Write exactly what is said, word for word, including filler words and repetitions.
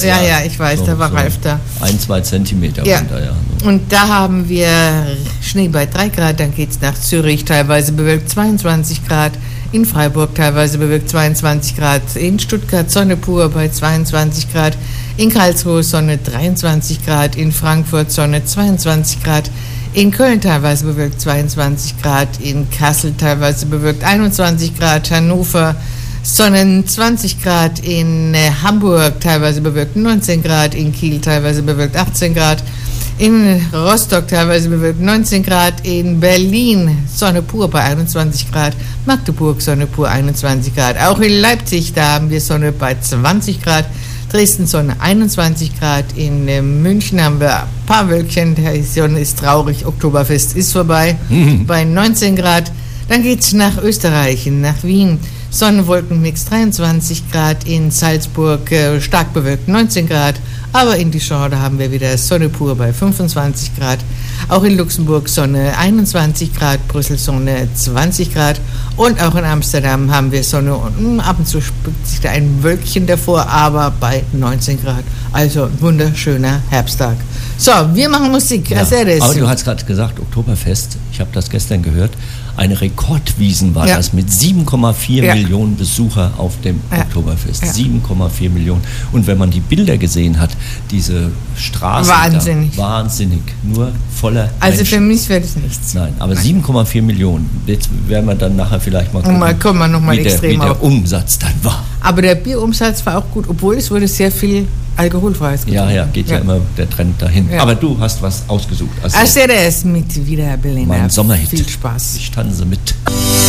Ja, ja, ich weiß, so, da war so Ralf da. Ein, zwei Zentimeter ja. runter, ja. So. Und da haben wir Schnee bei drei Grad, dann geht es nach Zürich, teilweise bewölkt zweiundzwanzig Grad, in Freiburg teilweise bewölkt zweiundzwanzig Grad, in Stuttgart Sonne pur bei zweiundzwanzig Grad, in Karlsruhe Sonne dreiundzwanzig Grad, in Frankfurt Sonne zweiundzwanzig Grad, in Köln teilweise bewölkt zweiundzwanzig Grad, in Kassel teilweise bewölkt einundzwanzig Grad, Hannover Sonne zwanzig Grad, in äh, Hamburg teilweise bewölkt neunzehn Grad, in Kiel teilweise bewölkt achtzehn Grad, in Rostock teilweise bewölkt neunzehn Grad, in Berlin Sonne pur bei einundzwanzig Grad, Magdeburg Sonne pur einundzwanzig Grad, auch in Leipzig, da haben wir Sonne bei zwanzig Grad, Dresden Sonne einundzwanzig Grad, in äh, München haben wir ein paar Wölkchen, die Sonne ist traurig, Oktoberfest ist vorbei, mhm. bei neunzehn Grad. Dann geht's nach Österreich, nach Wien, Sonnenwolkenmix dreiundzwanzig Grad, in Salzburg äh, stark bewölkt neunzehn Grad, aber in Dijon, da haben wir wieder Sonne pur bei fünfundzwanzig Grad, auch in Luxemburg Sonne einundzwanzig Grad, Brüssel Sonne zwanzig Grad und auch in Amsterdam haben wir Sonne und mh, ab und zu spückt sich da ein Wölkchen davor, aber bei neunzehn Grad, also ein wunderschöner Herbsttag. So, wir machen Musik. Ja, aber du hast gerade gesagt, Oktoberfest, ich habe das gestern gehört, eine Rekordwiesen war ja. das mit sieben Komma vier ja. Millionen Besucher auf dem ja. Oktoberfest. Ja. sieben Komma vier Millionen. Und wenn man die Bilder gesehen hat, diese Straßen, wahnsinnig. Da, wahnsinnig, nur voller Also Menschen. Für mich wäre das nichts. Nein, aber sieben Komma vier Millionen. Jetzt werden wir dann nachher vielleicht mal gucken, mal, kommen wir noch mal wie, der, extrem wie der Umsatz dann war. Aber der Bierumsatz war auch gut, obwohl es wurde sehr viel alkoholfreies getrunken. Ja, ja, geht ja, ja immer der Trend dahin. Ja. Aber du hast was ausgesucht. Also Aceres mit Wiederberliner. Mein Sommerhit. Viel Spaß. Ich tanze mit.